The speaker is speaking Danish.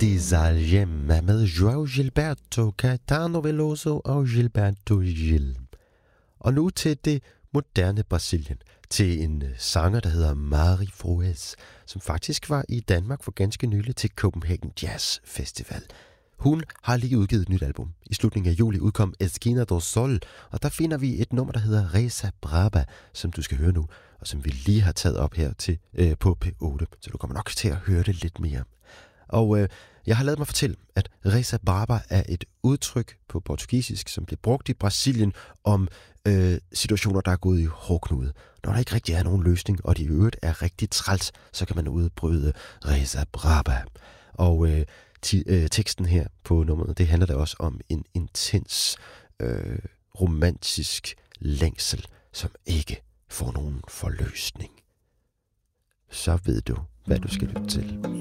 Desalgem med João Gilberto, Caetano Veloso og Gilberto Gil. Og nu til det moderne Brasilien, til en sanger, der hedder Mari Froes, som faktisk var i Danmark for ganske nylig til Copenhagen Jazz Festival. Hun har lige udgivet et nyt album. I slutningen af juli udkom Esquina do Sol, og der finder vi et nummer, der hedder Reza Braba, som du skal høre nu, og som vi lige har taget op her til på P8, så du kommer nok til at høre det lidt mere. Og jeg har ladet mig fortælle, at Reza Braba er et udtryk på portugisisk, som bliver brugt i Brasilien om situationer, der er gået i hårdknude. Når der ikke rigtig er nogen løsning, og de i øvrigt er rigtig træls, så kan man udbryde Reza Braba. Og teksten her på nummeret, det handler da også om en intens, romantisk længsel, som ikke får nogen forløsning. Så ved du, hvad du skal lytte til.